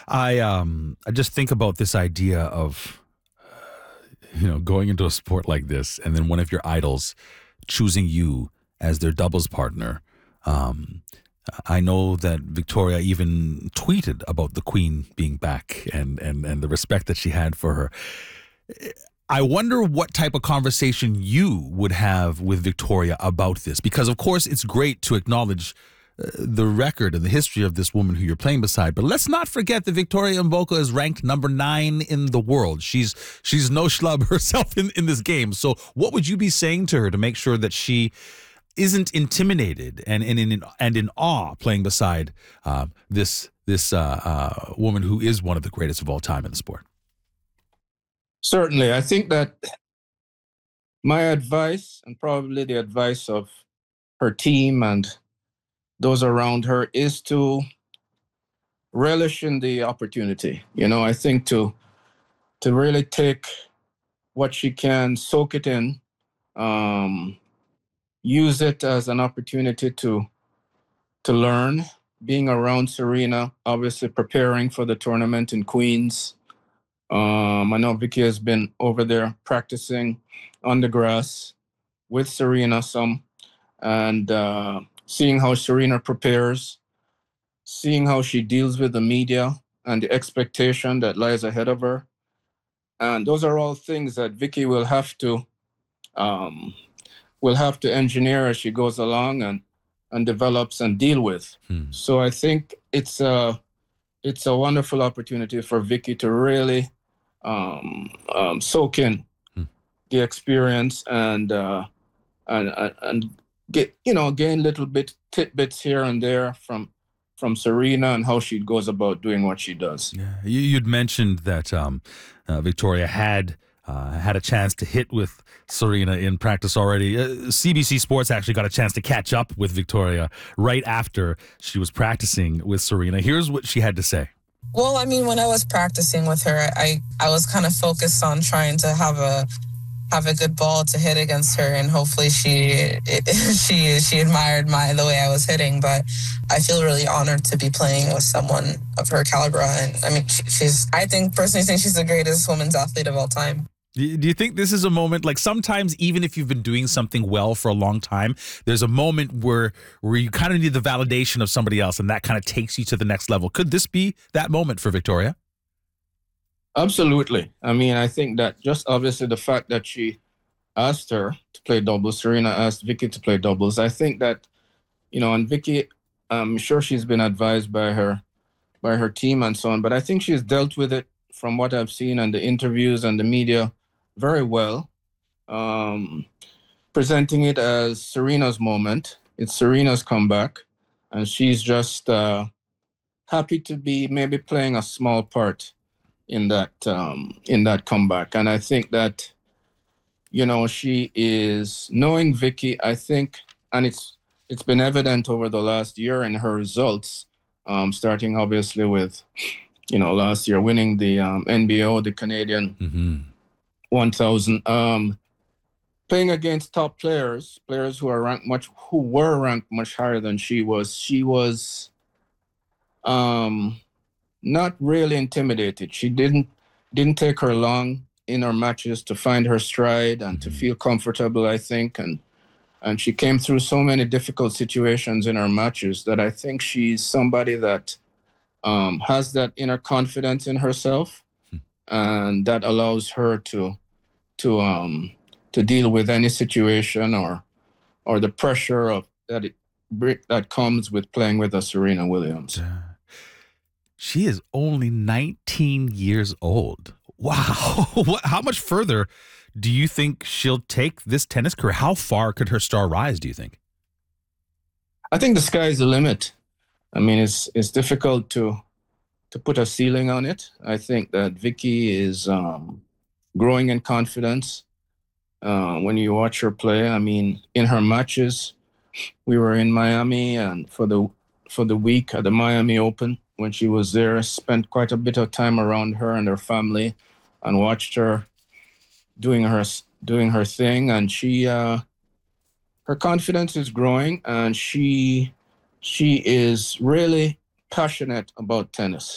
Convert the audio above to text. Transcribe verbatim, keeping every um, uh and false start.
I um I just think about this idea of you know going into a sport like this, and then one of your idols choosing you as their doubles partner. Um, I know that Victoria even tweeted about the Queen being back and and and the respect that she had for her. I wonder what type of conversation you would have with Victoria about this, because of course it's great to acknowledge uh, the record and the history of this woman who you're playing beside. But let's not forget that Victoria Mboka is ranked number nine in the world. She's she's no schlub herself in, in this game. So what would you be saying to her to make sure that she isn't intimidated and and in and in awe playing beside uh, this this uh, uh, woman who is one of the greatest of all time in the sport? Certainly. I think that my advice, and probably the advice of her team and those around her, is to relish in the opportunity. You know, I think to to really take what she can, soak it in, um, use it as an opportunity to to learn. Being around Serena, obviously preparing for the tournament in Queens. Um, I know Vicky has been over there practicing on the grass with Serena some, and uh, seeing how Serena prepares, seeing how she deals with the media and the expectation that lies ahead of her. And those are all things that Vicky will have to um, will have to engineer as she goes along and and develops and deal with. Hmm. So I think it's a it's a wonderful opportunity for Vicky to really um, um, soak in hmm. the experience and uh, and and get you know gain little bit tidbits here and there from from Serena and how she goes about doing what she does. Yeah, you, you'd mentioned that um, uh, Victoria had uh, had a chance to hit with Serena in practice already. Uh, C B C Sports actually got a chance to catch up with Victoria right after she was practicing with Serena. Here's what she had to say. Well, I mean, when I was practicing with her, I, I was kind of focused on trying to have a have a good ball to hit against her, and hopefully she she she admired my the way I was hitting. But I feel really honored to be playing with someone of her caliber, and I mean, she, she's I think personally think she's the greatest women's athlete of all time. Do you think this is a moment, like sometimes even if you've been doing something well for a long time, there's a moment where where you kind of need the validation of somebody else, and that kind of takes you to the next level? Could this be that moment for Victoria? Absolutely. I mean, I think that just obviously the fact that she asked her to play doubles, Serena asked Vicky to play doubles. I think that, you know, and Vicky, I'm sure she's been advised by her by her team and so on, but I think she's dealt with it from what I've seen and the interviews and the media very well, um, presenting it as Serena's moment. It's Serena's comeback, and she's just uh, happy to be maybe playing a small part in that um, in that comeback. And I think that, you know, she is knowing Vicky. I think, and it's it's been evident over the last year in her results, um, starting obviously with, you know, last year winning the um, N B O, the Canadian. Mm-hmm. one thousand, um, playing against top players, players who are ranked much, who were ranked much higher than she was. She was um, not really intimidated. She didn't didn't take her long in her matches to find her stride and to feel comfortable, I think. And and she came through so many difficult situations in her matches that I think she's somebody that um, has that inner confidence in herself. And that allows her to to um to deal with any situation or or the pressure of that it that comes with playing with a Serena Williams. She is only nineteen years old. Wow. What, how much further do you think she'll take this tennis career? How far could her star rise, do you think? I think the sky is the limit. I mean, it's it's difficult to to put a ceiling on it. I think that Vicky is um, growing in confidence. Uh, when you watch her play, I mean, in her matches, we were in Miami, and for the for the week at the Miami Open, when she was there, spent quite a bit of time around her and her family, and watched her doing her doing her thing. And she, uh, her confidence is growing, and she she is really passionate about tennis.